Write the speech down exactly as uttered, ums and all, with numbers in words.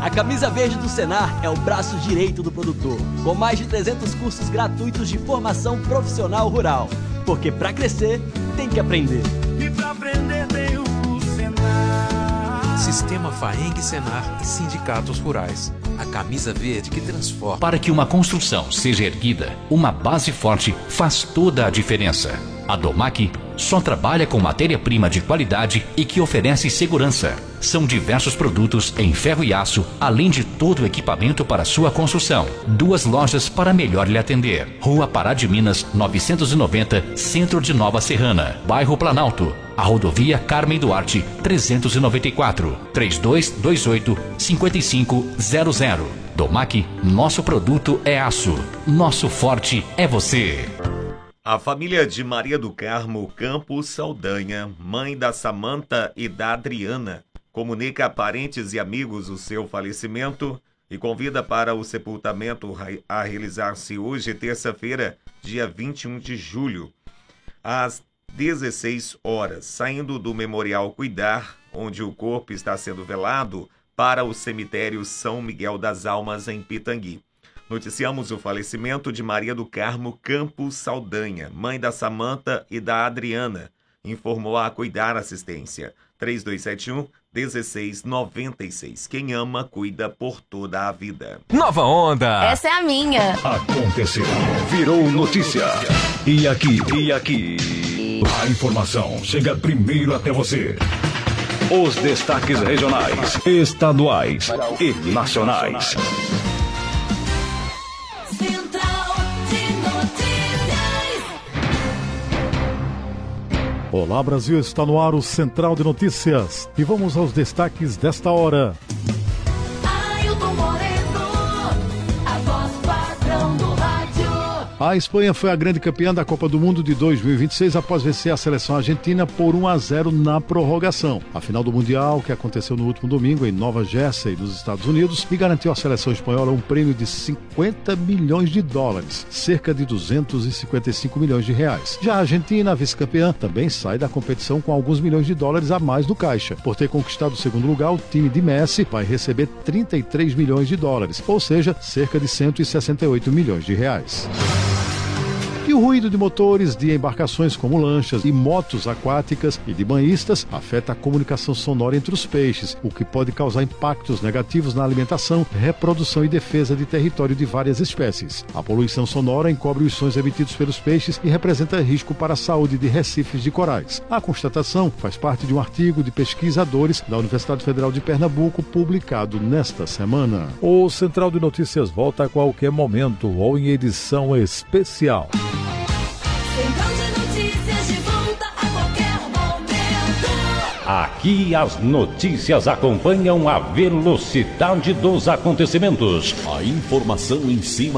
A Camisa Verde do Senar é o braço direito do produtor, com mais de trezentos cursos gratuitos de formação profissional rural. Porque para crescer, tem que aprender. E para aprender tem o Senar. Sistema Faeng Senar e sindicatos rurais. A camisa verde que transforma. Para que uma construção seja erguida, uma base forte faz toda a diferença. A Domac só trabalha com matéria-prima de qualidade e que oferece segurança. São diversos produtos em ferro e aço, além de todo o equipamento para sua construção. Duas lojas para melhor lhe atender. Rua Pará de Minas, novecentos e noventa, Centro de Nova Serrana, Bairro Planalto. A rodovia Carmen Duarte, trezentos e noventa e quatro, trinta e dois vinte e oito, cinquenta e cinco zero zero. Domac, nosso produto é aço. Nosso forte é você. A família de Maria do Carmo Campos Saldanha, mãe da Samanta e da Adriana, comunica a parentes e amigos o seu falecimento e convida para o sepultamento a realizar-se hoje, terça-feira, dia vinte e um de julho, às dezesseis horas, saindo do Memorial Cuidar, onde o corpo está sendo velado, para o cemitério São Miguel das Almas, em Pitangui. Noticiamos o falecimento de Maria do Carmo Campos Saldanha, mãe da Samanta e da Adriana. Informou a Cuidar Assistência. três dois sete um, um seis nove seis. Quem ama, cuida por toda a vida. Nova Onda! Essa é a minha. Aconteceu. Virou notícia. E aqui, e aqui. A informação chega primeiro até você. Os destaques regionais, estaduais e nacionais. Olá, Brasil, está no ar o Central de Notícias. E vamos aos destaques desta hora. A Espanha foi a grande campeã da Copa do Mundo de dois mil e vinte e seis após vencer a seleção argentina por um a zero na prorrogação. A final do Mundial, que aconteceu no último domingo em Nova Jersey, nos Estados Unidos, e garantiu à seleção espanhola um prêmio de cinquenta milhões de dólares, cerca de duzentos e cinquenta e cinco milhões de reais. Já a Argentina, a vice-campeã, também sai da competição com alguns milhões de dólares a mais no caixa. Por ter conquistado o segundo lugar, o time de Messi vai receber trinta e três milhões de dólares, ou seja, cerca de cento e sessenta e oito milhões de reais. E o ruído de motores de embarcações como lanchas e motos aquáticas e de banhistas afeta a comunicação sonora entre os peixes, o que pode causar impactos negativos na alimentação, reprodução e defesa de território de várias espécies. A poluição sonora encobre os sons emitidos pelos peixes e representa risco para a saúde de recifes de corais. A constatação faz parte de um artigo de pesquisadores da Universidade Federal de Pernambuco, publicado nesta semana. O Central de Notícias volta a qualquer momento ou em edição especial. Central de Notícias de volta a qualquer momento. Aqui as notícias acompanham a velocidade dos acontecimentos. A informação em cima